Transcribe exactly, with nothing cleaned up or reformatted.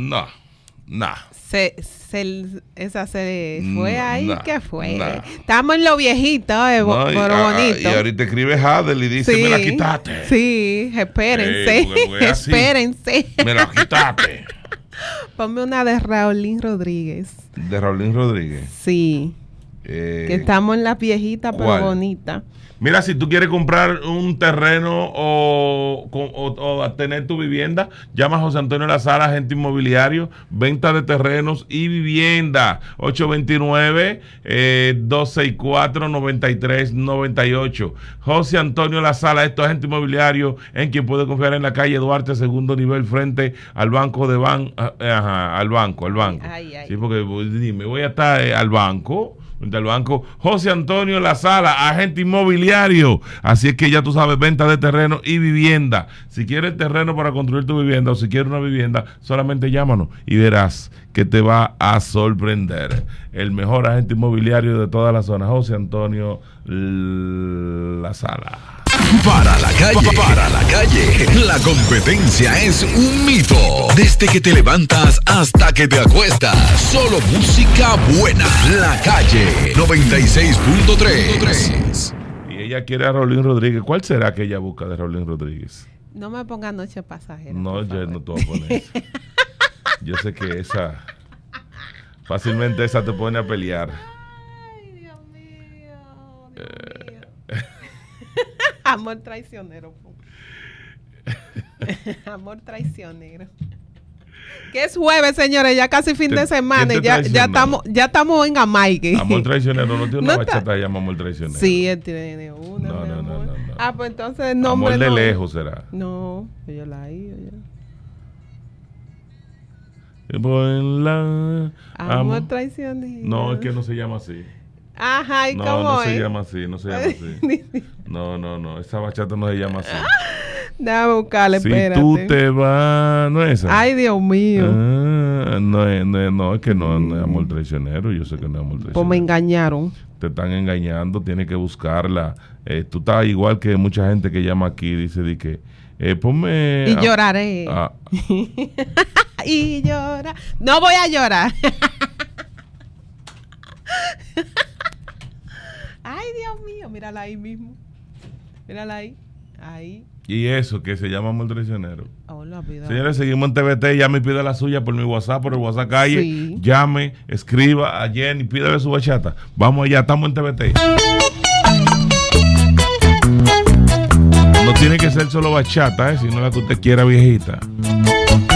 No, no. Se, se, esa se fue ahí, nah, ¿qué fue? nah. Estamos en lo viejito, eh, No, pero y, a, bonito. y ahorita escribe Hadel y dice, sí, me la quitaste. Sí, espérense, Ey, porque, porque así, espérense. Me la quitaste. Ponme una de Raulín Rodríguez. De Raulín Rodríguez. Sí. Eh, que estamos en las viejitas, pero ¿cuál? bonita. Mira, si tú quieres comprar un terreno o, o, o tener tu vivienda, llama a José Antonio La Sala, agente inmobiliario, venta de terrenos y vivienda. ocho dos nueve, dos seis cuatro, nueve tres nueve ocho. José Antonio La Sala, esto es agente inmobiliario en quien puede confiar, en la calle Duarte, segundo nivel, frente al banco de ban, ajá, al banco, al banco. Ay, ay. Sí, porque dime, voy a estar eh, al banco. Del banco José Antonio La Sala, agente inmobiliario. Así es que ya tú sabes, venta de terreno y vivienda. Si quieres terreno para construir tu vivienda o si quieres una vivienda, solamente llámanos y verás que te va a sorprender. El mejor agente inmobiliario de toda la zona, José Antonio La Sala. Para la calle, para la calle, la competencia es un mito. Desde que te levantas hasta que te acuestas, solo música buena. La Calle noventa y seis punto tres. Y ella quiere a Raulín Rodríguez. ¿Cuál será que ella busca de Raulín Rodríguez? No me ponga Noche Pasajera. No, yo no te voy a poner eso. Yo sé que esa, fácilmente esa te pone a pelear. Ay, Dios mío. Dios mío. Amor traicionero. Amor traicionero. Que es jueves, señores, ya casi fin de semana y ya, ya estamos ya estamos en Jamaica. Amor traicionero, no tiene una ¿No bachata está? que llama Amor traicionero. Sí, él tiene una. No, mi no, no, amor. no, no. Ah, pues entonces el nombre Amor de no. lejos será. No, yo la he oído ya. Por la... Amor, amor. traicionero. No, es que no se llama así. Ajá, ¿y No, cómo no es? se llama así, no se llama así. No, no, no, esa bachata no se llama así. Déjame buscarle, Si espérate. tú te vas, no es esa. Ay, Dios mío. Ah, no, es, no, es, no, es que no, no es amor traicionero. Yo sé que no es amor traicionero. Pues me engañaron. Te están engañando, tienes que buscarla. Eh, tú estás igual que mucha gente que llama aquí, dice de que eh, ponme. Y ah, lloraré. ah, Y llora. No voy a llorar. Ay, Dios mío, mírala ahí mismo. Mírala ahí. Ahí. y eso que se llama amor traicionero. Oh, la vida. Señores, seguimos en T V T. Llame y pida la suya por mi WhatsApp, por el WhatsApp calle. Sí. Llame, escriba a Jenny, pídale su bachata. Vamos allá, estamos en T V T. No tiene que ser solo bachata, ¿eh? Sino la que usted quiera, viejita.